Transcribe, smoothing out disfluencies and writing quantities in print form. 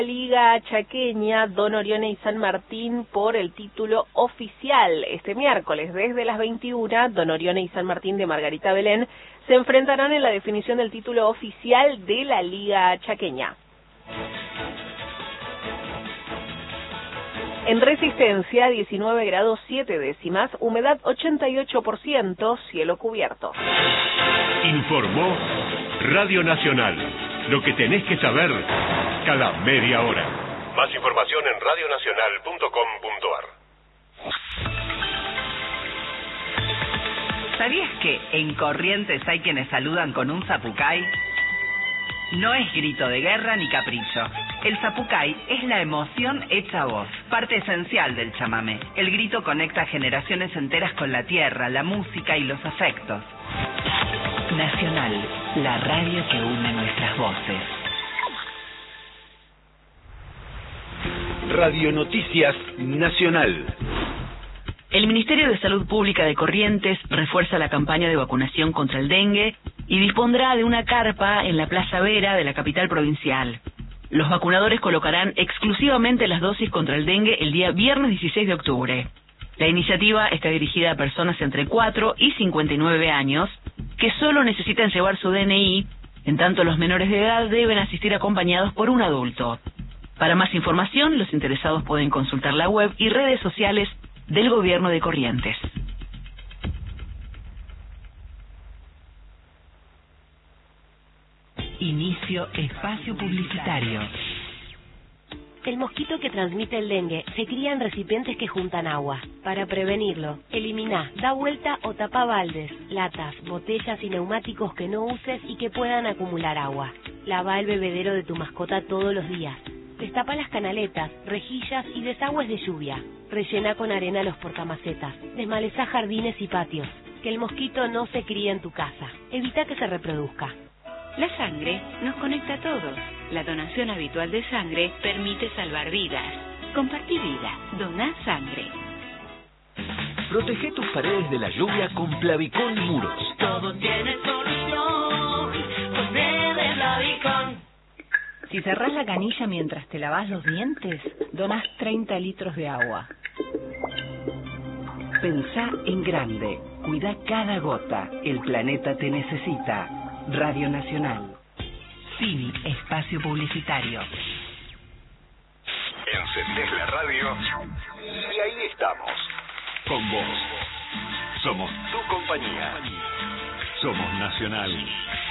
Liga Chaqueña, Don Orione y San Martín por el título oficial. Este miércoles, desde las 21, Don Orione y San Martín de Margarita Belén se enfrentarán en la definición del título oficial de la Liga Chaqueña. En Resistencia, 19 grados 7 décimas, humedad 88%, cielo cubierto. Informó Radio Nacional. Lo que tenés que saber cada media hora. Más información en radionacional.com.ar. ¿Sabías que en Corrientes hay quienes saludan con un zapucay? No es grito de guerra ni capricho. El zapucay es la emoción hecha voz, parte esencial del chamamé. El grito conecta generaciones enteras con la tierra, la música y los afectos. Nacional, la radio que une nuestras voces. Radio Noticias Nacional. El Ministerio de Salud Pública de Corrientes refuerza la campaña de vacunación contra el dengue y dispondrá de una carpa en la Plaza Vera de la capital provincial. Los vacunadores colocarán exclusivamente las dosis contra el dengue el día viernes 16 de octubre. La iniciativa está dirigida a personas entre 4 y 59 años que solo necesitan llevar su DNI, en tanto los menores de edad deben asistir acompañados por un adulto. Para más información, los interesados pueden consultar la web y redes sociales del Gobierno de Corrientes. Inicio espacio publicitario. El mosquito que transmite el dengue se cría en recipientes que juntan agua. Para prevenirlo, elimina, da vuelta o tapa baldes, latas, botellas y neumáticos que no uses y que puedan acumular agua. Lava el bebedero de tu mascota todos los días. Destapa las canaletas, rejillas y desagües de lluvia. Rellena con arena los portamacetas. Desmaleza jardines y patios. Que el mosquito no se críe en tu casa. Evita que se reproduzca. La sangre nos conecta a todos. La donación habitual de sangre permite salvar vidas. Compartí vida. Doná sangre. Protege tus paredes de la lluvia con Plavicón Muros. Todo tiene solución. Pues de Plavicón. Si cerrás la canilla mientras te lavas los dientes, donás 30 litros de agua. Pensá en grande. Cuida cada gota. El planeta te necesita. Radio Nacional. Cine, espacio publicitario. Encendés la radio y ahí estamos. Con vos. Somos tu compañía. Somos Nacional.